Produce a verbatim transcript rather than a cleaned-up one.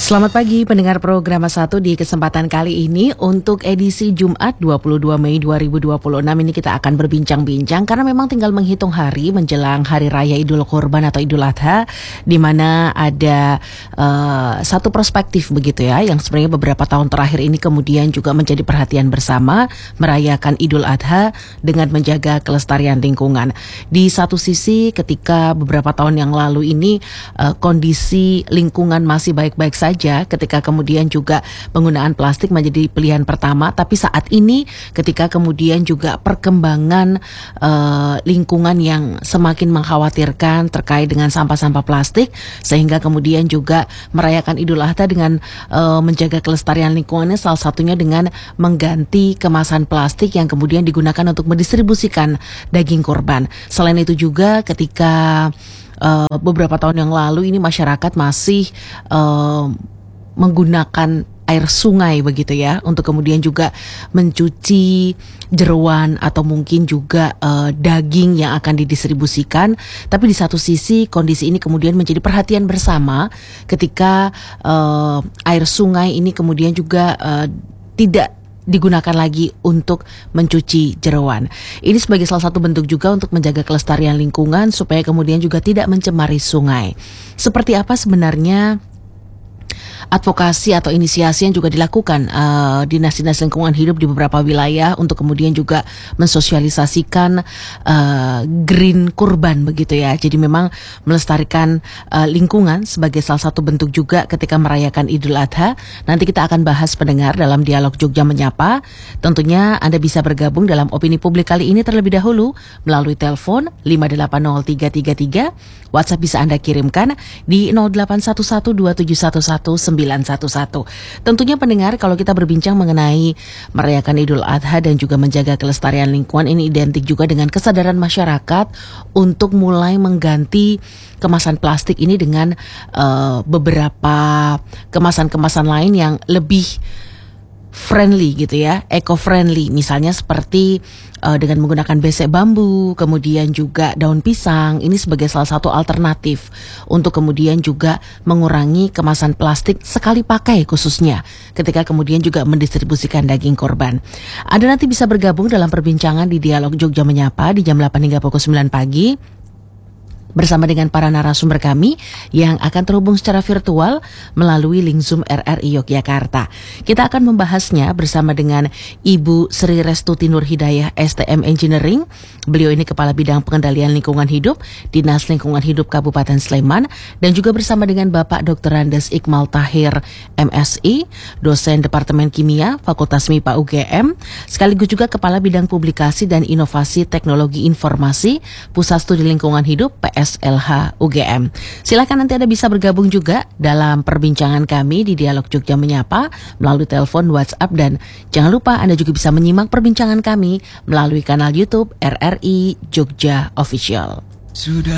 Selamat pagi pendengar program satu di kesempatan kali ini untuk edisi Jumat dua puluh dua Mei dua ribu dua puluh enam ini kita akan berbincang-bincang karena memang tinggal menghitung hari menjelang Hari Raya Idul Kurban atau Idul Adha, di mana ada uh, satu perspektif begitu ya yang sebenarnya beberapa tahun terakhir ini kemudian juga menjadi perhatian bersama merayakan Idul Adha dengan menjaga kelestarian lingkungan. Di satu sisi ketika beberapa tahun yang lalu ini uh, kondisi lingkungan masih baik-baik saja saja ketika kemudian juga penggunaan plastik menjadi pilihan pertama, tapi saat ini ketika kemudian juga perkembangan uh, lingkungan yang semakin mengkhawatirkan terkait dengan sampah-sampah plastik, sehingga kemudian juga merayakan Idul Adha dengan uh, menjaga kelestarian lingkungannya salah satunya dengan mengganti kemasan plastik yang kemudian digunakan untuk mendistribusikan daging kurban. Selain itu juga ketika Uh, beberapa tahun yang lalu ini masyarakat masih uh, menggunakan air sungai begitu ya untuk kemudian juga mencuci jeroan atau mungkin juga uh, daging yang akan didistribusikan. Tapi di satu sisi kondisi ini kemudian menjadi perhatian bersama ketika uh, air sungai ini kemudian juga uh, tidak digunakan lagi untuk mencuci jeroan. Ini sebagai salah satu bentuk juga untuk menjaga kelestarian lingkungan supaya kemudian juga tidak mencemari sungai. Seperti apa sebenarnya advokasi atau inisiasi yang juga dilakukan uh, dinas-dinas lingkungan hidup di beberapa wilayah untuk kemudian juga mensosialisasikan uh, green kurban begitu ya. Jadi memang melestarikan uh, lingkungan sebagai salah satu bentuk juga ketika merayakan Idul Adha. Nanti kita akan bahas pendengar dalam dialog Jogja Menyapa. Tentunya Anda bisa bergabung dalam opini publik kali ini terlebih dahulu melalui telepon lima delapan nol tiga tiga tiga. WhatsApp bisa Anda kirimkan di nol delapan satu satu dua tujuh satu satu sembilan satu satu. Tentunya pendengar, kalau kita berbincang mengenai merayakan Idul Adha dan juga menjaga kelestarian lingkungan, ini identik juga dengan kesadaran masyarakat untuk mulai mengganti kemasan plastik ini dengan uh, beberapa kemasan-kemasan lain yang lebih friendly gitu ya, eco-friendly, misalnya seperti uh, dengan menggunakan besek bambu, kemudian juga daun pisang. Ini sebagai salah satu alternatif untuk kemudian juga mengurangi kemasan plastik sekali pakai khususnya ketika kemudian juga mendistribusikan daging korban. Anda nanti bisa bergabung dalam perbincangan di Dialog Jogja Menyapa di jam delapan hingga pukul sembilan pagi bersama dengan para narasumber kami yang akan terhubung secara virtual melalui link Zoom R R I Yogyakarta. Kita akan membahasnya bersama dengan Ibu Sri Restuti Nur Hidayah S T M Engineering. Beliau ini Kepala Bidang Pengendalian Lingkungan Hidup Dinas Lingkungan Hidup Kabupaten Sleman, dan juga bersama dengan Bapak Doktor Andes Iqmal Tahir M Si, dosen Departemen Kimia Fakultas M I P A U G M, sekaligus juga Kepala Bidang Publikasi dan Inovasi Teknologi Informasi Pusat Studi Lingkungan Hidup P S L H U G M. Silakan nanti Anda bisa bergabung juga dalam perbincangan kami di Dialog Jogja Menyapa melalui telepon, WhatsApp, dan jangan lupa Anda juga bisa menyimak perbincangan kami melalui kanal YouTube R R I Jogja Official. Sudah